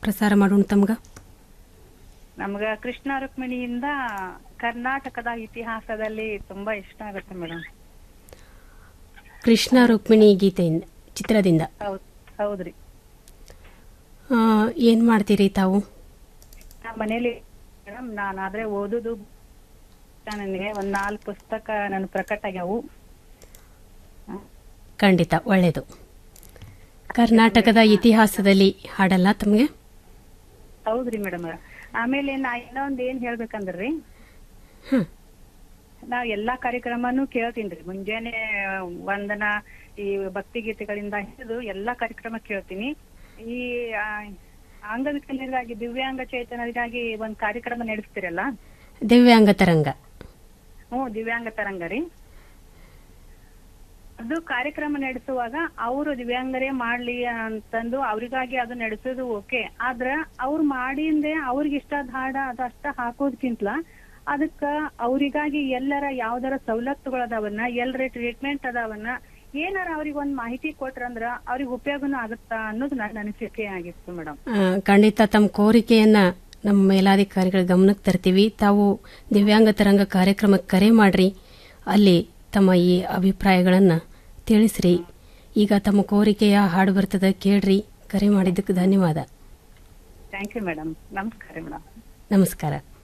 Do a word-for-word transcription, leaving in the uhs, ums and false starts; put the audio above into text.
ಪ್ರಸಾರ ಮಾಡೋಣ ತಮ್ಗ? ನಮ್ಗ ಕೃಷ್ಣ ರುಕ್ಮಿಣಿಯಿಂದ ಕರ್ನಾಟಕದ ಇತಿಹಾಸದಲ್ಲಿ ತುಂಬಾ ಇಷ್ಟ ಆಗುತ್ತೆ ಮೇಡಮ್. ಕೃಷ್ಣ ರುಕ್ಮಿಣಿ ಗೀತೆಯಿಂದ ಚಿತ್ರದಿಂದ. ಹೌದ್ ಹೌದ್ರಿ. ಆ, ಏನ್ ಮಾಡ್ತೀರಿ ತಾವು? ನಮ್ಮ ಮನೇಲಿ ಮೇಡಮ್ ನಾನಾದ್ರೆ ಓದುದು ನನಗೆ ಒಂದ್ ನಾಲ್ಕು ಪುಸ್ತಕ ನನ್ ಪ್ರಕಟ ಆಗ್ಯಾವು. ಖಂಡಿತ ಒಳ್ಳೇದು. ಕರ್ನಾಟಕದ ಇತಿಹಾಸದಲ್ಲಿ ಹಾಡಲ್ಲ ತಮಗೆ? ಹೌದ್ರಿ ಮೇಡಮ್. ಆಮೇಲೆ ನಾ ಇನ್ನೊಂದ್ ಏನ್ ಹೇಳ್ಬೇಕಂದ್ರಿ, ನಾವ್ ಎಲ್ಲಾ ಕಾರ್ಯಕ್ರಮನು ಕೇಳ್ತೀನ್ರಿ. ಮುಂಜಾನೆ ವಂದನ ಈ ಭಕ್ತಿ ಗೀತೆಗಳಿಂದ ಹಿಡಿದು ಎಲ್ಲಾ ಕಾರ್ಯಕ್ರಮ ಕೇಳ್ತೀನಿ. ಈ ಆ, ಅಂಗವಿಕಲರಿಗಾಗಿ ದಿವ್ಯಾಂಗ ಚೇತನರಿಗಾಗಿ ಒಂದ್ ಕಾರ್ಯಕ್ರಮ ನಡೆಸ್ತಿರಲ್ಲ, ದಿವ್ಯಾಂಗ ತರಂಗ. ಹ್ಮ್ ದಿವ್ಯಾಂಗ ತರಂಗ ರೀ. ಅದು ಕಾರ್ಯಕ್ರಮ ನಡೆಸುವಾಗ ಅವರು ದಿವ್ಯಾಂಗರೇ ಮಾಡ್ಲಿ ಅಂತಂದು ಅವ್ರಿಗಾಗಿ ಅದು ನಡೆಸೋದು ಓಕೆ. ಆದ್ರ ಅವ್ರು ಮಾಡಿಂದೆ ಅವ್ರಿಗೆ ಇಷ್ಟದ ಹಾಡ ಅದಷ್ಟ ಹಾಕೋದ್ಕಿಂತಲ ಅದಕ್ಕ ಅವ್ರಿಗಾಗಿ ಎಲ್ಲರ ಯಾವ್ದಾರ ಸವಲತ್ತುಗಳದಾವನ್ನ, ಎಲ್ಲರ ಟ್ರೀಟ್ಮೆಂಟ್ ಅದಾವನ್ನ ಏನಾರ ಅವ್ರಿಗೆ ಒಂದ್ ಮಾಹಿತಿ ಕೊಟ್ರಂದ್ರ ಅವ್ರಿಗೆ ಉಪಯೋಗನೂ ಆಗುತ್ತಾ ಅನ್ನೋದು ನನ್ನ ಅನಿಸಿಕೆ ಆಗಿತ್ತು ಮೇಡಮ್. ಖಂಡಿತ ತಮ್ಮ ಕೋರಿಕೆಯನ್ನ ನಮ್ಮ ಮೇಲಾಧಿಕಾರಿಗಳ ಗಮನಕ್ಕೆ ತರ್ತೀವಿ. ತಾವು ದಿವ್ಯಾಂಗ ತರಂಗ ಕಾರ್ಯಕ್ರಮಕ್ಕೆ ಕರೆ ಮಾಡ್ರಿ, ಅಲ್ಲಿ ತಮ್ಮ ಈ ಅಭಿಪ್ರಾಯಗಳನ್ನ ತಿಳಿಸ್ರಿ. ಈಗ ತಮ್ಮ ಕೋರಿಕೆಯ ಹಾಡು ಬರ್ತದ, ಕೇಳ್ರಿ. ಕರೆ ಮಾಡಿದ್ದಕ್ಕೆ ಧನ್ಯವಾದ. Thank you madam. ನಮಸ್ಕಾರ ಮೇಡಮ್. ನಮಸ್ಕಾರ.